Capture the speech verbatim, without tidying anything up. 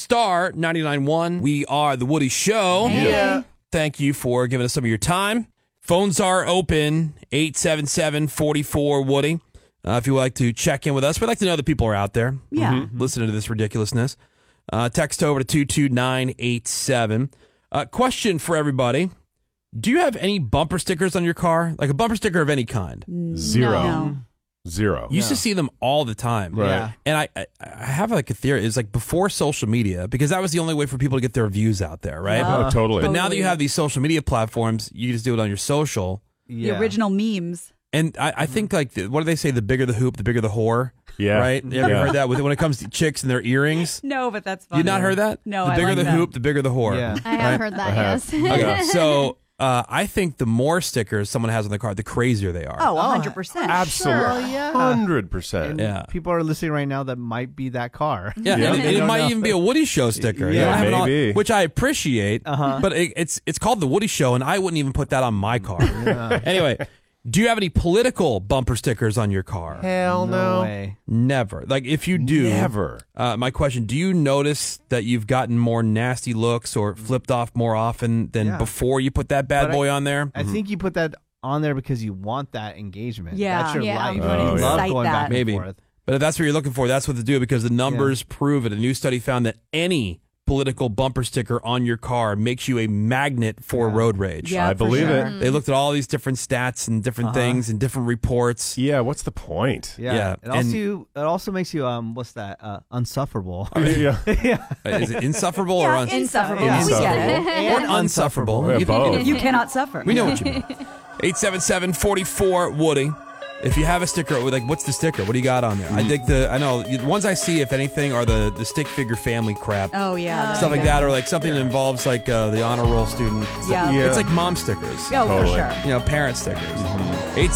Star ninety-nine point one. We are The Woody Show. Yeah. Thank you for giving us some of your time. Phones are open, eight seven seven, four four, Woody. Uh, if you would like to check in with us, we'd like to know that people are out there Yeah. mm-hmm. listening to this ridiculousness. Uh, text over to two two nine eight seven. Uh, question for everybody. Do you have any bumper stickers on your car? Like a bumper sticker of any kind? Zero. No. Zero. You used to see them all the time. Right. Yeah. And I, I, I have like a theory. It's like before social media, because that was the only way for people to get their views out there, right? Yeah. Oh, totally. But now that you have these social media platforms, you just do it on your social. The original memes. And I, I think like, the, what do they say? The bigger the hoop, the bigger the whore. Yeah. Right? You ever Yeah. heard that with, when it comes to chicks and their earrings? No, but that's funny. You not heard that? No, The I bigger like the that. hoop, the bigger the whore. Yeah. I have Right? heard that, I have. yes. Okay, so uh, I think the more stickers someone has on the car, the crazier they are. Oh, one hundred percent. Absolutely. yeah. Hundred percent. And Yeah. people are listening right now that might be that car. Yeah, Yeah. and it, You it don't might know. even be a Woody Show sticker. You Yeah, know, I have it on- maybe. which I appreciate. Uh-huh. But it, it's it's called the Woody Show, and I wouldn't even put that on my car. Anyway, do you have any political bumper stickers on your car? Hell No no. way. Never. Like if you do, Never. Uh, my question: do you notice that you've gotten more nasty looks or flipped off more often than Yeah. before you put that bad But I- boy on there? I think you put that on there because you want that engagement. Yeah. That's your Yeah. life. You wanna you love incite going that. back and Maybe. forth. But if that's what you're looking for, that's what to do because the numbers prove it. A new study found that any political bumper sticker on your car makes you a magnet for road rage. Yeah, I for believe sure. it. They looked at all these different stats and different Uh-huh. things and different reports. Yeah. What's the point? Yeah. Yeah, It also and- you, it also makes you um what's that? Uh, unsufferable. yeah. yeah. Uh, Is it insufferable or Yeah, un- insufferable. Yeah. We get it. or And unsufferable? Yeah, You- both. You cannot suffer. We know what you mean. eight seven seven, four four, Woody. If you have a sticker, like, what's the sticker? What do you got on there? I think the, I know, the ones I see, if anything, are the, the stick figure family crap. Oh, yeah. Stuff like that, or like something that involves like uh, the honor roll student. Yeah. Yeah. It's like mom stickers. Oh, for Totally. sure. You know, parent stickers. eight